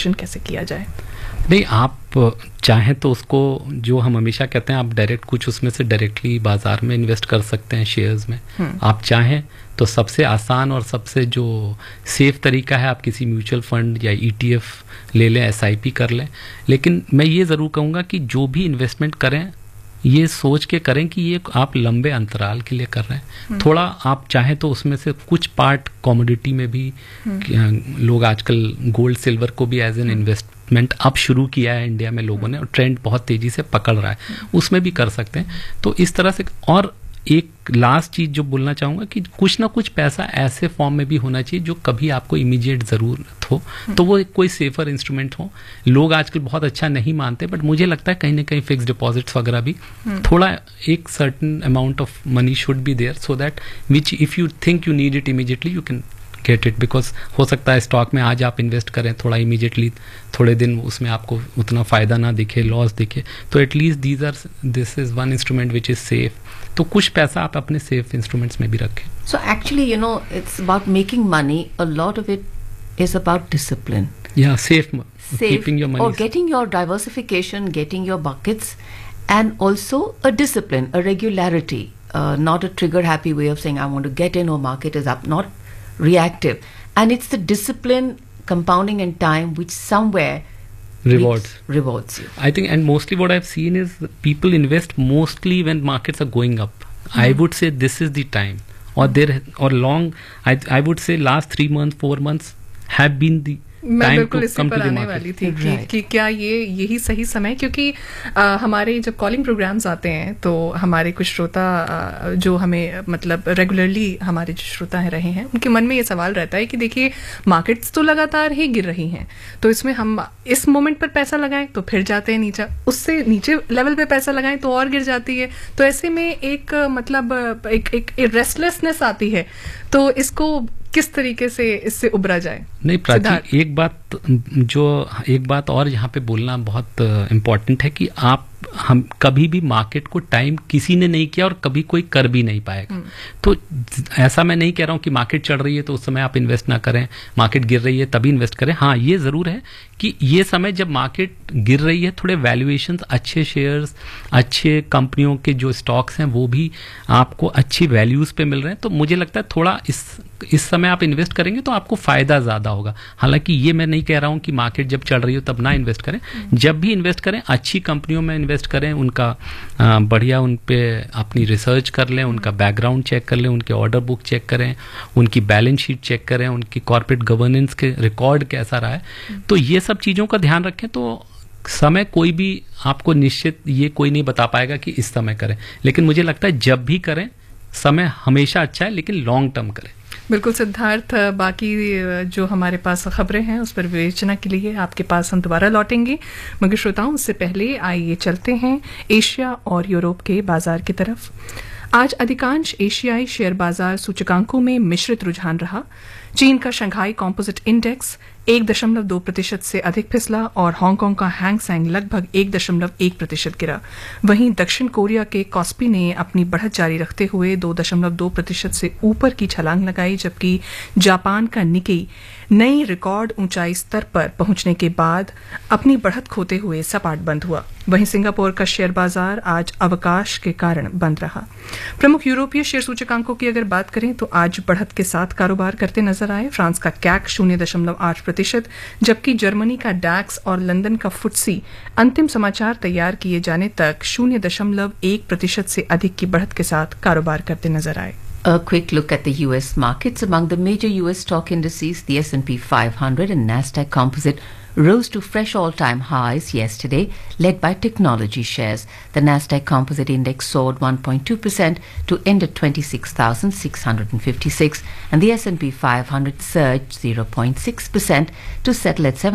Diversification कैसे किया जाए? नहीं, आप चाहें तो उसको, जो हम हमेशा कहते हैं, आप डायरेक्ट कुछ उसमें से डायरेक्टली बाजार में इन्वेस्ट कर सकते हैं शेयर्स में। आप चाहें तो सबसे आसान और सबसे जो सेफ तरीका है, आप किसी म्यूचुअल फंड या ETF ले लें, SIP कर लें। लेकिन मैं ये ज़रूर कहूँगा कि जो भी इन्वेस्टमेंट करें, ये सोच के करें कि ये आप लंबे अंतराल के लिए कर रहे हैं। थोड़ा आप चाहें तो उसमें से कुछ पार्ट कमोडिटी में भी, लोग आजकल गोल्ड सिल्वर को भी एज एन इन्वेस्टमेंट अब शुरू किया है इंडिया में लोगों ने, और ट्रेंड बहुत तेजी से पकड़ रहा है, उसमें भी कर सकते हैं। तो इस तरह से, और एक लास्ट चीज जो बोलना चाहूंगा कि कुछ ना कुछ पैसा ऐसे फॉर्म में भी होना चाहिए जो कभी आपको इमीडिएट जरूरत हो, तो वो कोई सेफर इंस्ट्रूमेंट हो। लोग आजकल बहुत अच्छा नहीं मानते, बट मुझे लगता है कहीं ना कहीं फिक्स डिपॉजिट्स वगैरह भी थोड़ा एक certain amount of money should be there, so that which if you think you need it immediately you can get it. Because हो सकता है स्टॉक में आज आप इन्वेस्ट करें, थोड़ा इमीडिएटली थोड़े दिन उसमें आपको उतना फायदा ना दिखे, लॉस दिखे, तो at least this is one instrument which is safe. तो कुछ पैसा आप अपने सेफ इंस्ट्रूमेंट्स में भी रखें। So actually, it's about making money. A lot of it is about discipline. Yeah, safe, keeping your money. Or getting your diversification, getting your buckets, and also a discipline, a regularity, not a trigger-happy way of saying, I want to get in or market is up, not reactive. And it's the discipline, compounding in time, which somewhere rewards you. I think, and mostly what I've seen is people invest mostly when markets are going up. I would say this is the time, or long. I would say last 3 months, 4 months have been the मैं बिल्कुल इसी पर आने वाली थी कि क्या यही सही समय, क्योंकि हमारे जब कॉलिंग प्रोग्राम्स आते हैं तो हमारे कुछ श्रोता जो हमें मतलब रेगुलरली हमारे जो श्रोता हैं रहे हैं, उनके मन में ये सवाल रहता है कि देखिए मार्केट्स तो लगातार ही गिर रही हैं, तो इसमें हम इस मोमेंट पर पैसा लगाएं तो फिर जाते हैं नीचे, उससे नीचे लेवल पे पैसा लगाएं तो और गिर जाती है। तो ऐसे में एक मतलब एक रेस्टलेसनेस आती है। तो इसको किस तरीके से इससे उबरा जाए? नहीं प्राची, एक बात और यहाँ पे बोलना बहुत इम्पोर्टेंट है कि हम कभी भी मार्केट को टाइम किसी ने नहीं किया और कभी कोई कर भी नहीं पाएगा। तो ऐसा मैं नहीं कह रहा हूँ कि मार्केट चढ़ रही है तो उस समय आप इन्वेस्ट ना करें, मार्केट गिर रही है तभी इन्वेस्ट करें। हाँ, ये जरूर है कि ये समय जब मार्केट गिर रही है, थोड़े वैल्यूएशंस, अच्छे शेयर्स, अच्छे कंपनियों के जो स्टॉक्स हैं वो भी आपको अच्छी वैल्यूज पे मिल रहे हैं, तो मुझे लगता है थोड़ा इस समय आप इन्वेस्ट करेंगे तो आपको फायदा ज्यादा होगा। हालांकि ये मैं नहीं कह रहा हूं कि मार्केट जब चढ़ रही हो तब ना इन्वेस्ट करें, जब भी इन्वेस्ट करें अच्छी कंपनियों में इन्वेस्ट करें, उनका बढ़िया उन पे अपनी रिसर्च कर लें, उनका बैकग्राउंड चेक कर लें, उनके ऑर्डर बुक चेक करें, उनकी बैलेंस शीट चेक करें, उनकी कॉर्पोरेट गवर्नेंस के रिकॉर्ड कैसा रहा है। तो ये सब चीज़ों का ध्यान रखें। तो समय कोई भी आपको निश्चित ये कोई नहीं बता पाएगा कि इस समय करें, लेकिन मुझे लगता है जब भी करें समय हमेशा अच्छा है, लेकिन लॉन्ग टर्म करें। बिल्कुल सिद्धार्थ, बाकी जो हमारे पास खबरें हैं उस पर विवेचना के लिए आपके पास हम दोबारा लौटेंगे, मगर श्रोताओं उससे पहले आइए चलते हैं एशिया और यूरोप के बाजार की तरफ। आज अधिकांश एशियाई शेयर बाजार सूचकांकों में मिश्रित रुझान रहा। चीन का शंघाई कॉम्पोजिट इंडेक्स 1.2% से अधिक फिसला और हांगकांग का हैंग सेंग लगभग 1.1% गिरा। वहीं दक्षिण कोरिया के कॉस्पी ने अपनी बढ़त जारी रखते हुए 2.2% से ऊपर की छलांग लगाई, जबकि जापान का निकेई नई रिकॉर्ड ऊंचाई स्तर पर पहुंचने के बाद अपनी बढ़त खोते हुए सपाट बंद हुआ। वहीं सिंगापुर का शेयर बाजार आज अवकाश के कारण बंद रहा। प्रमुख यूरोपीय शेयर सूचकांकों की अगर बात करें तो आज बढ़त के साथ कारोबार करते नजर आए। फ्रांस का कैक 0.8%, जबकि जर्मनी का डैक्स और लंदन का फुट्सी अंतिम समाचार तैयार किए जाने तक 0.1% से अधिक की बढ़त के साथ कारोबार करते नजर आए। A quick look at the U.S. markets. Among the major U.S. stock indices, the S&P 500 and Nasdaq Composite rose to fresh all-time highs yesterday, led by technology shares. The Nasdaq Composite Index soared 1.2% to end at 26,656, and the S&P 500 surged 0.6% to settle at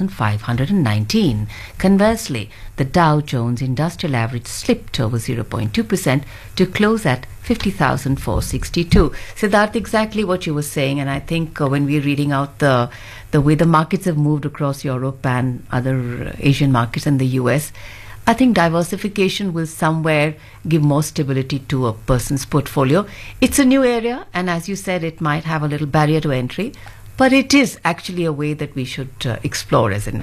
7,519. Conversely, the Dow Jones Industrial Average slipped over 0.2% to close at 50,462. Siddharth, exactly what you were saying, and I think when we're reading out the way the markets have moved across Europe and other Asian markets and the US, I think diversification will somewhere give more stability to a person's portfolio. It's a new area, and as you said, it might have a little barrier to entry, but it is actually a way that we should explore as investors.